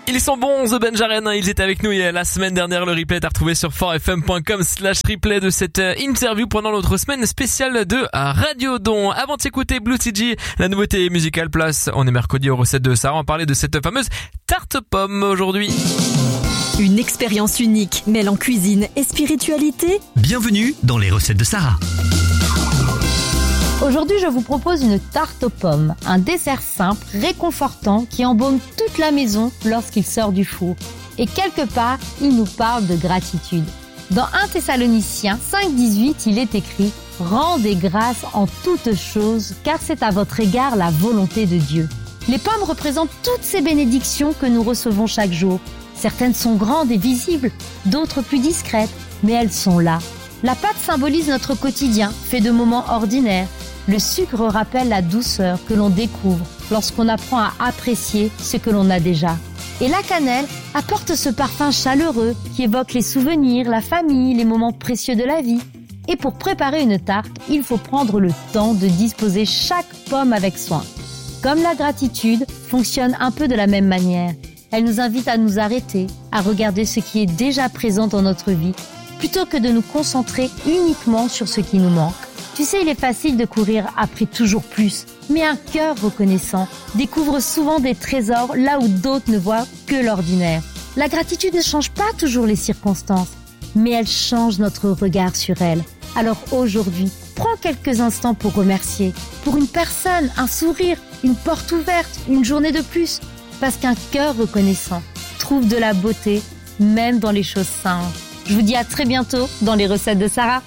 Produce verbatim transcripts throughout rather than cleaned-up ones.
Ils sont bons, The Benjaren, ils étaient avec nous il y a la semaine dernière. Le replay est à retrouver sur four f m point com slash replay de cette interview pendant notre semaine spéciale de Radio Don. Avant de s'écouter Blue T G, la nouveauté musicale place. On est mercredi aux recettes de Sarah. On parlait de cette fameuse tarte pomme aujourd'hui. Une expérience unique mêlant cuisine et spiritualité. Bienvenue dans les recettes de Sarah. Aujourd'hui, je vous propose une tarte aux pommes, un dessert simple, réconfortant, qui embaume toute la maison lorsqu'il sort du four. Et quelque part, il nous parle de gratitude. Dans un Thessaloniciens cinq dix-huit, il est écrit « Rendez grâce en toutes choses, car c'est à votre égard la volonté de Dieu ». Les pommes représentent toutes ces bénédictions que nous recevons chaque jour. Certaines sont grandes et visibles, d'autres plus discrètes, mais elles sont là. La pâte symbolise notre quotidien, fait de moments ordinaires. Le sucre rappelle la douceur que l'on découvre lorsqu'on apprend à apprécier ce que l'on a déjà. Et la cannelle apporte ce parfum chaleureux qui évoque les souvenirs, la famille, les moments précieux de la vie. Et pour préparer une tarte, il faut prendre le temps de disposer chaque pomme avec soin. Comme la gratitude fonctionne un peu de la même manière. Elle nous invite à nous arrêter, à regarder ce qui est déjà présent dans notre vie, plutôt que de nous concentrer uniquement sur ce qui nous manque. Tu sais, il est facile de courir après toujours plus, mais un cœur reconnaissant découvre souvent des trésors là où d'autres ne voient que l'ordinaire. La gratitude ne change pas toujours les circonstances, mais elle change notre regard sur elles. Alors aujourd'hui, prends quelques instants pour remercier. Pour une personne, un sourire, une porte ouverte, une journée de plus. Parce qu'un cœur reconnaissant trouve de la beauté, même dans les choses simples. Je vous dis à très bientôt dans les recettes de Sarah.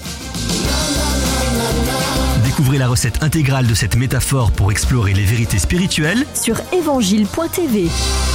Découvrez la recette intégrale de cette métaphore pour explorer les vérités spirituelles sur évangile point t v.